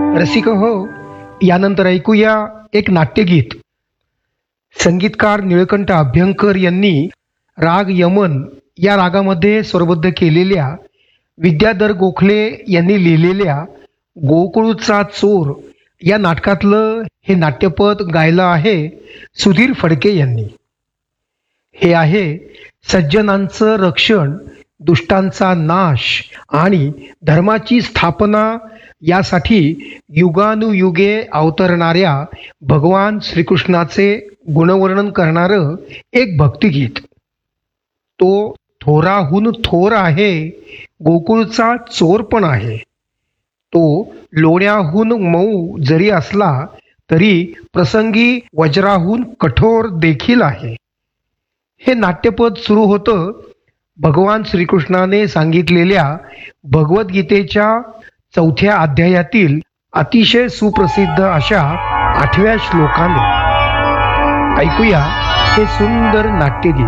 रसिक हो, यानंतर ऐकूया एक नाट्यगीत. संगीतकार निळकंठ अभ्यंकर यांनी राग यमन या रागामध्ये स्वरबद्ध केलेल्या, विद्याधर गोखले यांनी लिहिलेल्या गोकुळचा चोर या नाटकातलं हे नाट्यपद गायलं आहे सुधीर फडके यांनी. हे आहे सज्जनांचं रक्षण, दुष्टांचा नाश आणि धर्माची स्थापना यासाठी युगानुयुगे अवतरणाऱ्या भगवान श्रीकृष्णाचे गुणवर्णन करणारं एक भक्तिगीत. तो थोराहून थोर आहे, गोकुळचा चोर पण आहे. तो लोण्याहून मऊ जरी असला तरी प्रसंगी वज्राहून कठोर देखील आहे. हे नाट्यपद सुरू होतं भगवान श्रीकृष्णाने सांगितलेल्या भगवद्गीतेच्या 4थ्या अध्यायातील अतिशय सुप्रसिद्ध अशा 8व्या श्लोकाने. ऐकूया हे सुंदर नाट्यगीत.